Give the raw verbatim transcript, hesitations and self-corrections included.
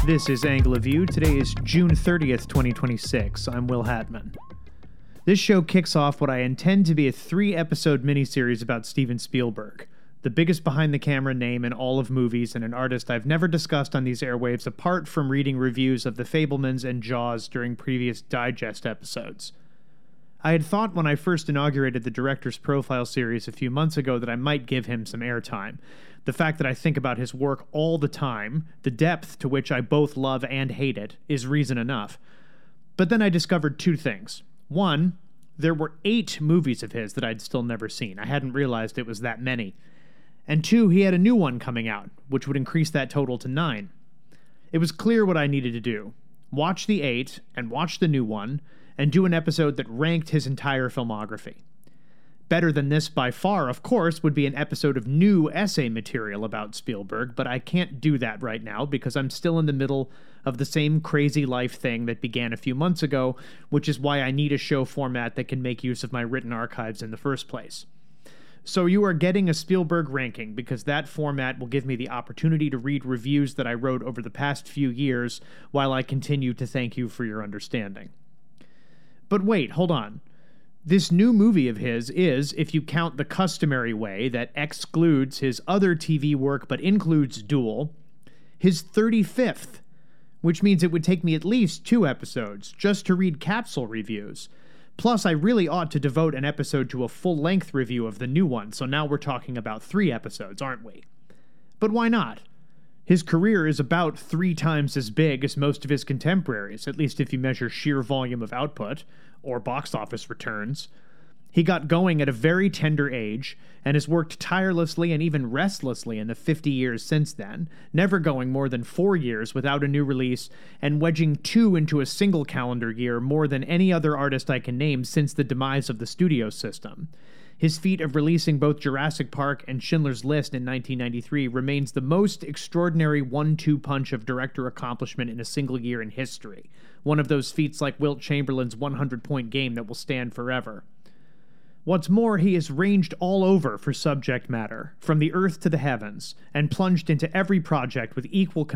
This is Angle of View. Today is June thirtieth, twenty twenty-six. I'm Will Hatman. This show kicks off what I intend to be a three-episode miniseries about Steven Spielberg, the biggest behind-the-camera name in all of movies and an artist I've never discussed on these airwaves apart from reading reviews of The Fabelmans and Jaws during previous Digest episodes. I had thought when I first inaugurated the Director's Profile series a few months ago that I might give him some airtime. The fact that I think about his work all the time, the depth to which I both love and hate it, is reason enough. But then I discovered two things. One, there were eight movies of his that I'd still never seen. I hadn't realized it was that many. And two, he had a new one coming out, which would increase that total to nine. It was clear what I needed to do. Watch the eight, and watch the new one, and do an episode that ranked his entire filmography. Better than this by far, of course, would be an episode of new essay material about Spielberg, but I can't do that right now because I'm still in the middle of the same crazy life thing that began a few months ago, which is why I need a show format that can make use of my written archives in the first place. So you are getting a Spielberg ranking because that format will give me the opportunity to read reviews that I wrote over the past few years while I continue to thank you for your understanding. But wait, hold on. This new movie of his is, if you count the customary way that excludes his other T V work but includes Duel, his thirty-fifth, which means it would take me at least two episodes just to read capsule reviews. Plus, I really ought to devote an episode to a full-length review of the new one, so now we're talking about three episodes, aren't we? But why not? His career is about three times as big as most of his contemporaries, at least if you measure sheer volume of output, or box office returns. He got going at a very tender age, and has worked tirelessly and even restlessly in the fifty years since then, never going more than four years without a new release, and wedging two into a single calendar year more than any other artist I can name since the demise of the studio system. His feat of releasing both Jurassic Park and Schindler's List in nineteen ninety-three remains the most extraordinary one two punch of director accomplishment in a single year in history. One of those feats like Wilt Chamberlain's one hundred point game that will stand forever. What's more, he has ranged all over for subject matter, from the earth to the heavens, and plunged into every project with equal